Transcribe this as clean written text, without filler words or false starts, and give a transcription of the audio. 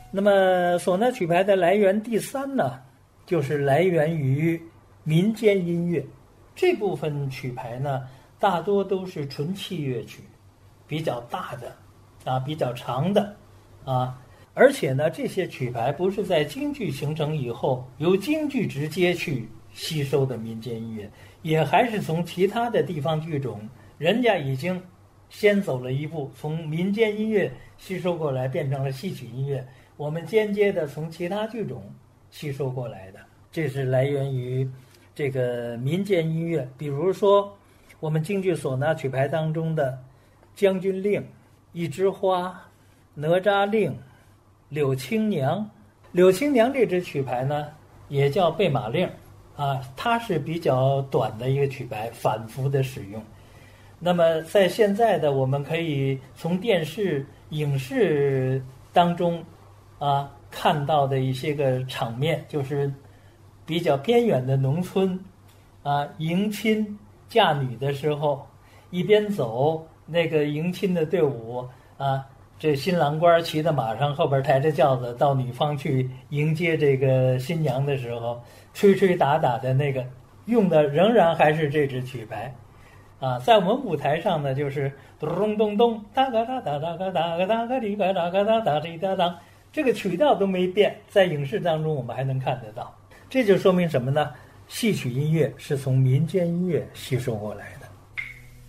那么唢呐曲牌的来源第三呢，就是来源于民间音乐。这部分曲牌呢，大多都是纯器乐曲，比较大的比较长的而且呢，这些曲牌不是在京剧形成以后由京剧直接去吸收的民间音乐，也还是从其他的地方剧种，人家已经先走了一步，从民间音乐吸收过来变成了戏曲音乐，我们间接的从其他剧种吸收过来的，这是来源于这个民间音乐。比如说我们京剧唢呐曲牌当中的将军令、一枝花、哪吒令、柳青娘。柳青娘这支曲牌呢也叫备马令它是比较短的一个曲牌，反复的使用。那么在现在的我们可以从电视影视当中看到的一些个场面，就是比较偏远的农村迎亲嫁女的时候，一边走那个迎亲的队伍这新郎官骑在马上，后边抬着轿子到女方去迎接这个新娘的时候，吹吹打打的那个用的仍然还是这支曲牌在我们舞台上呢，就是咚咚咚哒嘎哒哒哒嘎哒嘎哒嘎哩嘎哒嘎哒哒哩哒当，这个曲调都没变，在影视当中我们还能看得到。这就说明什么呢？戏曲音乐是从民间音乐吸收过来的。